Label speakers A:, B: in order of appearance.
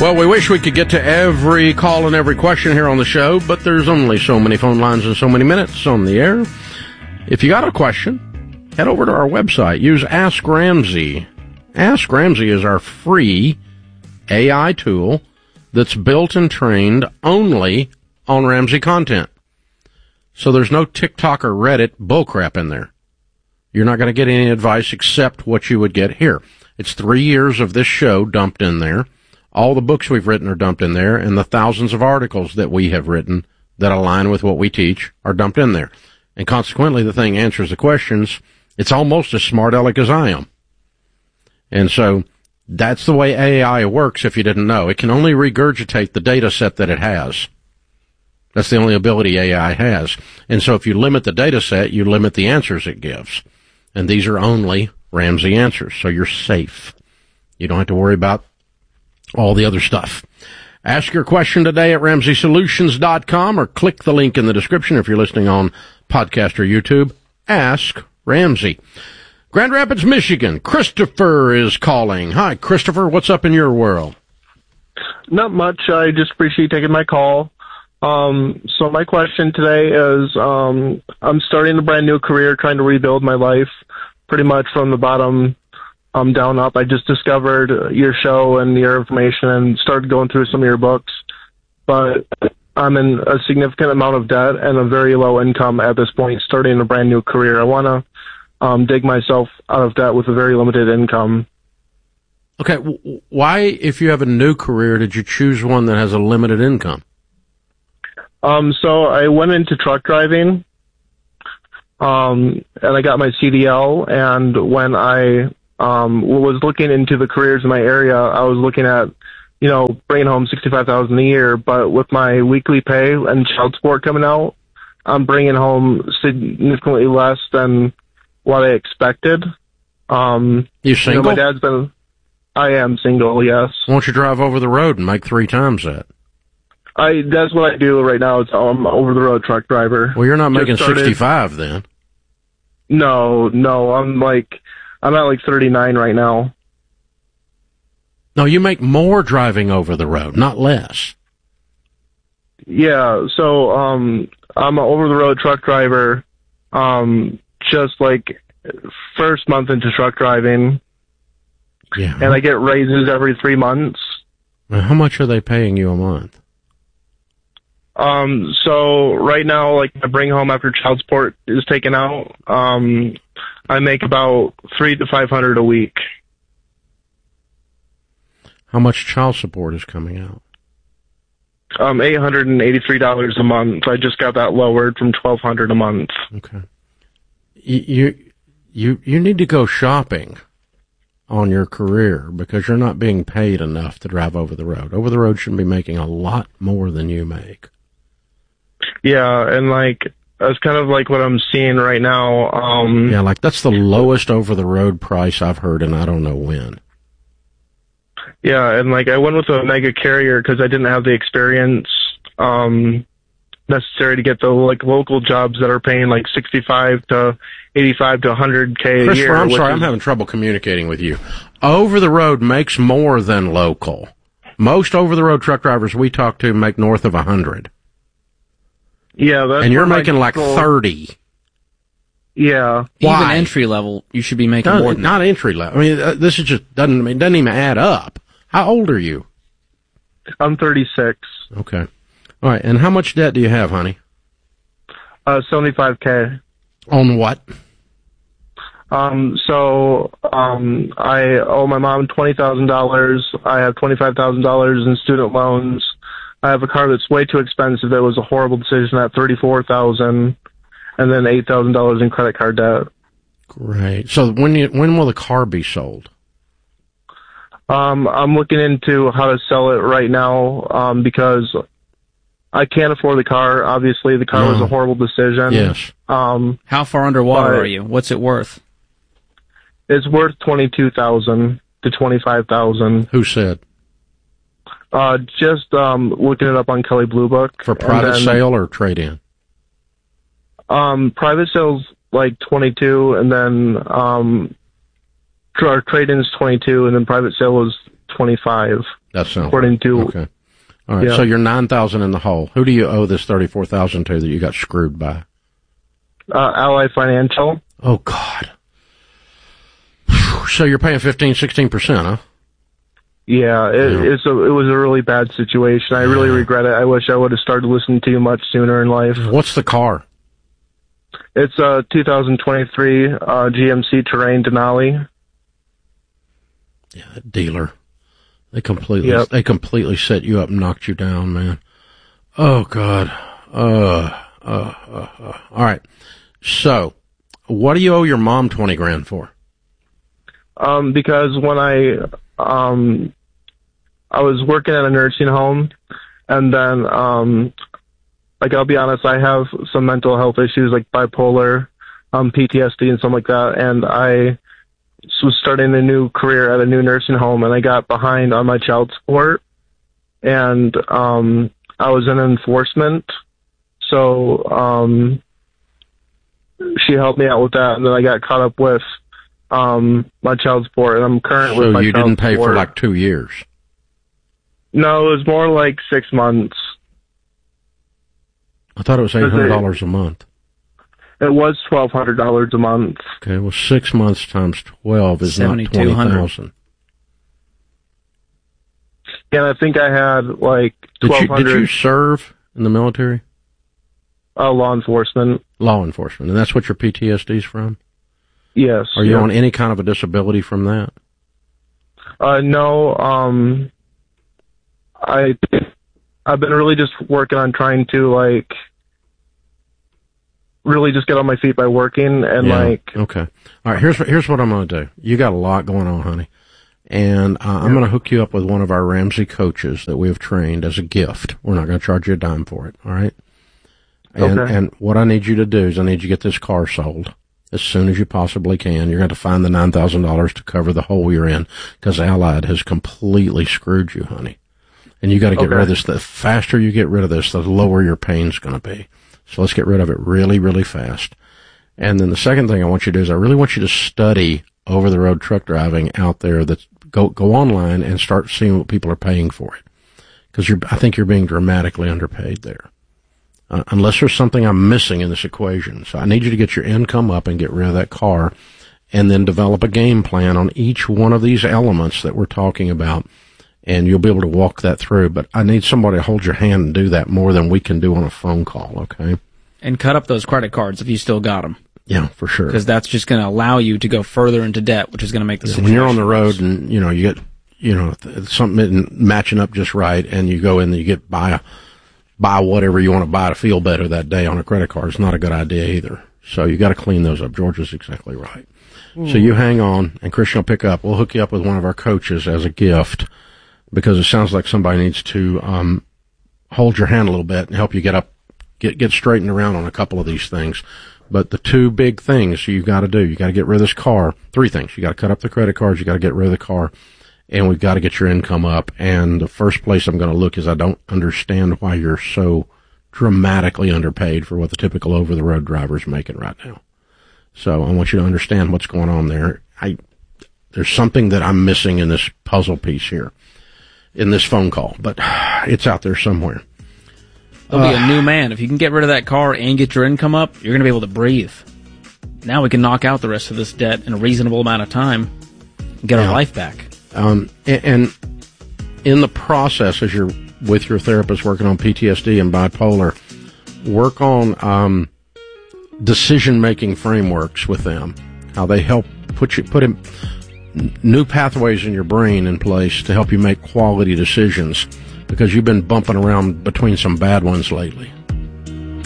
A: Well, we wish we could get to every call and every question here on the show, but there's only so many phone lines and so many minutes on the air. If you got a question, head over to our website. Use Ask Ramsey. Ask Ramsey is our free AI tool that's built and trained only on Ramsey content. So there's no TikTok or Reddit bullcrap in there. You're not going to get any advice except what you would get here. It's 3 years of this show dumped in there. All the books we've written are dumped in there, and the thousands of articles that we have written that align with what we teach are dumped in there. And consequently, the thing answers the questions. It's almost as smart aleck as I am. And so that's the way AI works, if you didn't know. It can only regurgitate the data set that it has. That's the only ability AI has. And so if you limit the data set, you limit the answers it gives. And these are only Ramsey answers, so you're safe. You don't have to worry about all the other stuff. Ask your question today at RamseySolutions.com or click the link in the description if you're listening on podcast or YouTube. Ask Ramsey. Grand Rapids, Michigan. Christopher is calling. Hi, Christopher. What's up in your world?
B: Not much. I just appreciate you taking my call. So my question today is, I'm starting a brand new career, trying to rebuild my life pretty much from the bottom down up. I just discovered your show and your information and started going through some of your books, but I'm in a significant amount of debt and a very low income at this point, starting a brand new career. I want to dig myself out of debt with a very limited income.
A: Okay, why, if you have a new career, did you choose one that has a limited income?
B: So I went into truck driving, and I got my CDL, and when I was looking into the careers in my area, I was looking at, bringing home $65,000 a year, but with my weekly pay and child support coming out, I'm bringing home significantly less than what I expected.
A: You single?
B: I am single, yes.
A: Why don't you drive over the road and make 3 times that?
B: That's what I do right now. I'm over the road truck driver.
A: Well, you're not making 65 then.
B: No, I'm at like 39 right now.
A: No, you make more driving over the road, not less.
B: Yeah, so I'm an over the road truck driver. Just like first month into truck driving.
A: Yeah.
B: And I get raises every 3 months.
A: Now, how much are they paying you a month?
B: So right now, like I bring home after child support is taken out, I make about $300 to $500 a week.
A: How much child support is coming out?
B: $883 a month. I just got that lowered from $1,200 a month.
A: Okay. You need to go shopping on your career because you're not being paid enough to drive over the road. Over the road shouldn't be making a lot more than you make.
B: Yeah, and that's kind of like what I'm seeing right now.
A: Yeah, that's the lowest over the road price I've heard, and I don't know when.
B: Yeah, and I went with a mega carrier because I didn't have the experience necessary to get the local jobs that are paying $65 to $85 to $100K a year.
A: Christopher, I'm sorry, I'm having trouble communicating with you. Over the road makes more than local. Most over the road truck drivers we talk to make north of 100.
B: Yeah, that's
A: and you're making 30.
C: Yeah.
A: Why?
C: Even entry level, you should be making more than
A: not
C: that.
A: entry level. I mean, this is just doesn't even add up. How old are you?
B: I'm 36.
A: Okay. All right. And how much debt do you have, honey?
B: $75K.
A: On what?
B: I owe my mom $20,000. I have $25,000 in student loans. I have a car that's way too expensive. That was a horrible decision at $34,000, and then $8,000 in credit card debt.
A: Great. So when will the car be sold?
B: I'm looking into how to sell it right now because I can't afford the car. Obviously, the car was a horrible decision.
A: Yes.
C: How far underwater are you? What's it worth?
B: It's worth $22,000 to $25,000.
A: Who said?
B: Just looking it up on Kelley Blue Book.
A: For private sale or trade-in?
B: Private sale's 22, and then trade-in's 22, and then private sale was 25.
A: That sounds
B: according to.
A: Okay. All right. Yeah. So you're $9,000 in the hole. Who do you owe this $34,000 to that you got screwed by?
B: Ally Financial.
A: Oh God. So you're paying 16%, huh?
B: Yeah, it was a really bad situation. I really regret it. I wish I would have started listening to you much sooner in life.
A: What's the car?
B: It's a 2023 GMC Terrain Denali.
A: Yeah, dealer. They completely set you up and knocked you down, man. Oh God. All right. So, what do you owe your mom $20,000 for?
B: Because when I was working at a nursing home, and then, like, I'll be honest, I have some mental health issues like bipolar, PTSD and something like that, and I was starting a new career at a new nursing home, and I got behind on my child support, and I was in enforcement, so she helped me out with that, and then I got caught up with my child support, and I'm current with my child support. So you didn't
A: pay for like 2 years?
B: No, it was more like 6 months.
A: I thought it was $800 a month.
B: It was $1,200 a month.
A: Okay, well, 6 months times 12 is not $20,000.
B: Yeah, I think I had like $1,200.
A: Did you serve in the military?
B: Law enforcement.
A: Law enforcement, and that's what your PTSD's from?
B: Yes.
A: Are you on any kind of a disability from that?
B: No. I've been really just working on trying to really just get on my feet by working and
A: Okay. All right. Here's what I'm going to do. You got a lot going on, honey, and I'm going to hook you up with one of our Ramsey coaches that we have trained as a gift. We're not going to charge you a dime for it. All right. And what I need you to do is I need you to get this car sold as soon as you possibly can. You're going to find the $9,000 to cover the hole you're in because Allied has completely screwed you, honey. And you got to get rid of this. The faster you get rid of this, the lower your pain's going to be. So let's get rid of it really, really fast. And then the second thing I want you to do is I really want you to study over-the-road truck driving out there. Go online and start seeing what people are paying for it. Because I think you're being dramatically underpaid there. Unless there's something I'm missing in this equation. So I need you to get your income up and get rid of that car and then develop a game plan on each one of these elements that we're talking about, and you'll be able to walk that through. But I need somebody to hold your hand and do that more than we can do on a phone call, okay?
C: And cut up those credit cards if you still got them.
A: Yeah, for sure.
C: Because that's just going to allow you to go further into debt, which is going to make the situation
A: when you're on the road and, you get, something isn't matching up just right, and you go in and you get buy whatever you want to buy to feel better that day on a credit card. It's not a good idea either. So you got to clean those up. George is exactly right. So you hang on, and Christian will pick up. We'll hook you up with one of our coaches as a gift because it sounds like somebody needs to hold your hand a little bit and help you get straightened around on a couple of these things. But the two big things you got to do, you got to get rid of this car. 3 things. You got to cut up the credit cards. You got to get rid of the car. And we've got to get your income up. And the first place I'm going to look is I don't understand why you're so dramatically underpaid for what the typical over-the-road driver is making right now. So I want you to understand what's going on there. There's something that I'm missing in this puzzle piece here, in this phone call, but it's out there somewhere.
C: You'll be a new man. If you can get rid of that car and get your income up, you're going to be able to breathe. Now we can knock out the rest of this debt in a reasonable amount of time and get our life back.
A: And in the process, as you're with your therapist working on PTSD and bipolar, work on decision-making frameworks with them, how they help put new pathways in your brain in place to help you make quality decisions, because you've been bumping around between some bad ones lately.